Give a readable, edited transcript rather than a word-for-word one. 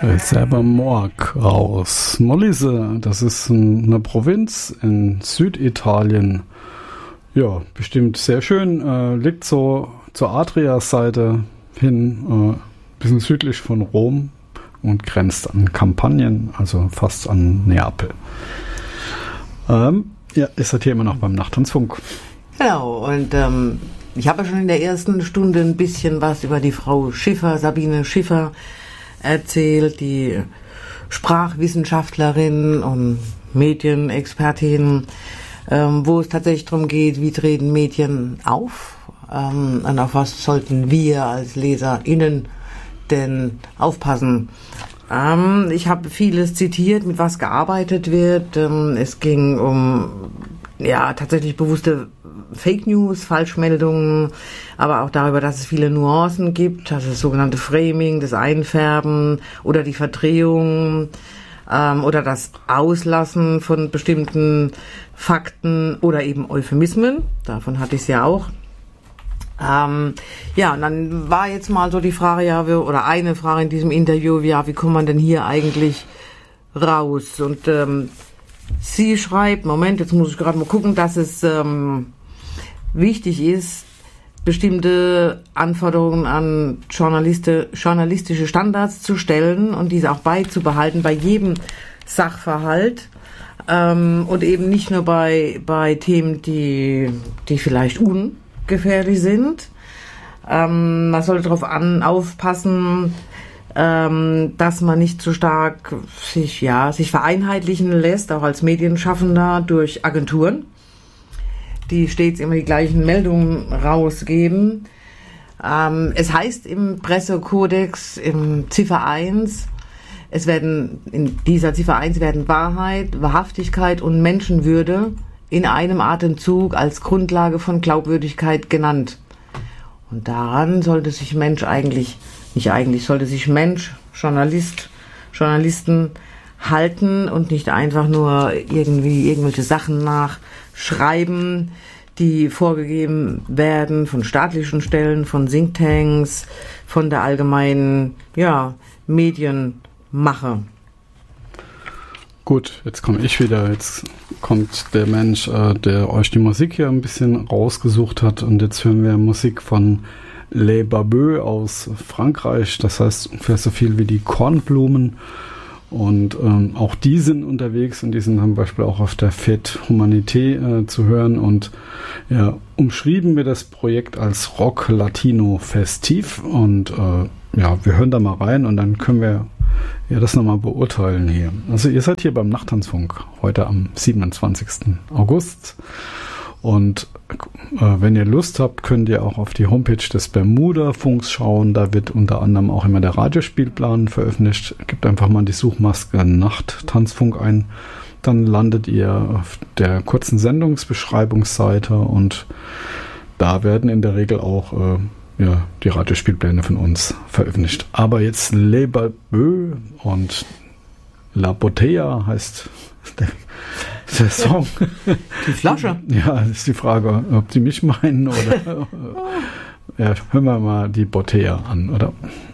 Selber Morg aus Molise, das ist eine Provinz in Süditalien. Ja, bestimmt sehr schön, liegt so zur Adriaseite hin, bisschen südlich von Rom und grenzt an Kampanien, also fast an Neapel. Ja, ihr seid hier immer noch beim Nachttanzfunk. Genau, und ich habe ja schon in der ersten Stunde ein bisschen was über die Frau Schiffer, Sabine Schiffer, erzählt, die Sprachwissenschaftlerin und Medienexpertin, wo es tatsächlich darum geht, wie treten Medien auf und auf was sollten wir als LeserInnen denn aufpassen. Ich habe vieles zitiert, mit was gearbeitet wird. Es ging um tatsächlich bewusste Fake News, Falschmeldungen, aber auch darüber, dass es viele Nuancen gibt, also das sogenannte Framing, das Einfärben oder die Verdrehung oder das Auslassen von bestimmten Fakten oder eben Euphemismen. Davon hatte ich es ja auch. Und dann war jetzt mal so die Frage, oder eine Frage in diesem Interview, wie kommt man denn hier eigentlich raus? Und sie schreibt, Moment, jetzt muss ich gerade mal gucken, dass es wichtig ist, bestimmte Anforderungen an journalistische Standards zu stellen und diese auch beizubehalten bei jedem Sachverhalt und eben nicht nur bei Themen, die vielleicht ungefährlich sind. Man sollte darauf aufpassen, dass man nicht zu stark sich vereinheitlichen lässt, auch als Medienschaffender durch Agenturen, die stets immer die gleichen Meldungen rausgeben. Es heißt im Pressekodex, im Ziffer 1, in dieser Ziffer 1 werden Wahrheit, Wahrhaftigkeit und Menschenwürde in einem Atemzug als Grundlage von Glaubwürdigkeit genannt. Und daran sollte sich Journalisten halten und nicht einfach nur irgendwelche Sachen nachschreiben, die vorgegeben werden von staatlichen Stellen, von Thinktanks, von der allgemeinen Medienmache. Gut, jetzt komme ich wieder. Jetzt kommt der Mensch, der euch die Musik hier ein bisschen rausgesucht hat. Und jetzt hören wir Musik von Les Barbeux aus Frankreich. Das heißt ungefähr so viel wie die Kornblumen. Und auch die sind unterwegs und die sind zum Beispiel auch auf der Fête Humanité zu hören. Und umschrieben wird das Projekt als Rock Latino Festiv. Und wir hören da mal rein und dann können wir das nochmal beurteilen hier. Also ihr seid hier beim Nachttanzfunk, heute am 27. August. Und wenn ihr Lust habt, könnt ihr auch auf die Homepage des Bermuda-Funks schauen. Da wird unter anderem auch immer der Radiospielplan veröffentlicht. Gebt einfach mal die Suchmaske Nachttanzfunk ein. Dann landet ihr auf der kurzen Sendungsbeschreibungsseite und da werden in der Regel auch die Radiospielpläne von uns veröffentlicht. Aber jetzt Les Barbeux und La Botella heißt der Song. Die Flasche. Ja, das ist die Frage, ob die mich meinen oder hören wir mal die Botella an, oder?